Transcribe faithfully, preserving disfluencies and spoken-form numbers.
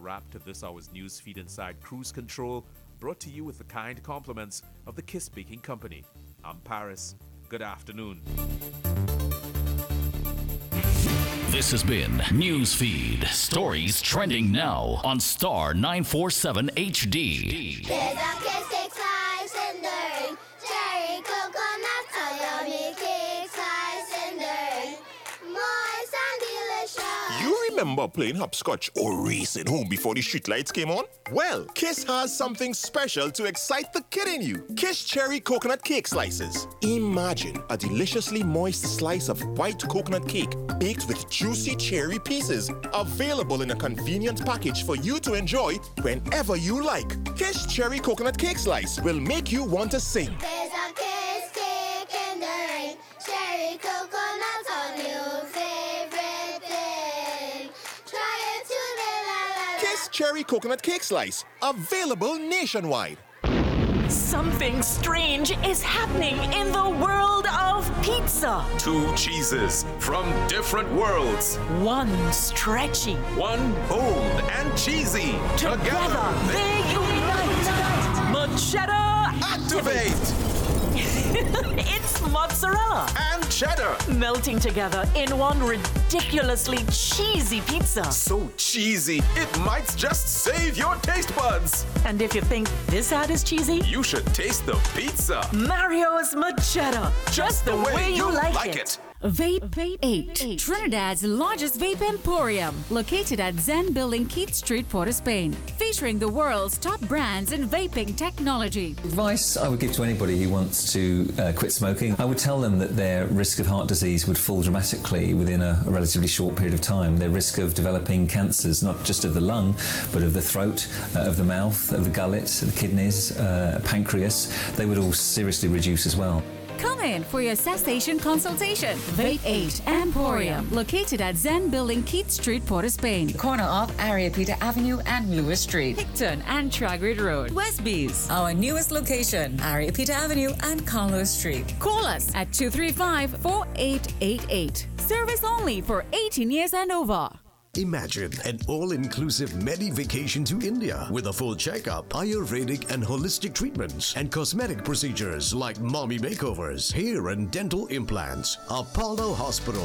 wrap to this hour's news feed inside Cruise Control, brought to you with the kind compliments of the Kiss Baking Company. I'm Paris. Good afternoon. This has been Newsfeed. Stories trending now on Star nine forty-seven H D. There's a kiss cake slice in there, cherry coconut, a yummy cake slice in there, moist and delicious. You remember playing hopscotch or racing home before the streetlights came on? Well, Kiss has something special to excite the kid in you. Kiss Cherry Coconut Cake Slices. Imagine a deliciously moist slice of white coconut cake baked with juicy cherry pieces, available in a convenient package for you to enjoy whenever you like. Kiss Cherry Coconut Cake Slice will make you want to sing. There's a kiss cake in the rain, cherry coconut on your favorite thing. Try it today, la la la. Kiss Cherry Coconut Cake Slice, available nationwide. Something strange is happening in the world of pizza. Two cheeses from different worlds. One stretchy. One bold and cheesy. Together, they unite. Machetta. Activate! It's mozzarella. And cheddar. Melting together in one ridiculously cheesy pizza. So cheesy, it might just save your taste buds. And if you think this ad is cheesy, You should taste the pizza. Mario's Machetta. Just the way you like it. Vape Vape eight, Trinidad's largest vape emporium, located at Zen Building, Keith Street, Port of Spain, featuring the world's top brands in vaping technology. Advice I would give to anybody who wants to uh, quit smoking, I would tell them that their risk of heart disease would fall dramatically within a, a relatively short period of time. Their risk of developing cancers, not just of the lung, but of the throat, uh, of the mouth, of the gullet, the kidneys, uh, pancreas, they would all seriously reduce as well. Come in for your cessation consultation. Vape eight Emporium, located at Zen Building, Keith Street, Port of Spain. Corner of Ariapita Avenue and Lewis Street. Hickton and Tragrid Road. Westbees. Our newest location, Ariapita Avenue and Carlos Street. Call us at two three five, four eight eight eight. Service only for eighteen years and over. Imagine an all-inclusive medi-vacation to India with a full checkup, Ayurvedic and holistic treatments, and cosmetic procedures like mommy makeovers, hair and dental implants. Apollo Hospital.